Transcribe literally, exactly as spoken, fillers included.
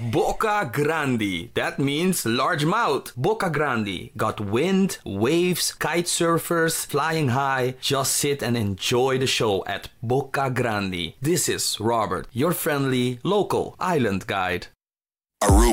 Boca Grande. That means large mouth. Boca Grande. Got wind, waves, kite surfers, flying high. Just sit and enjoy the show at Boca Grande. This is Robert, your friendly local island guide. Aruba.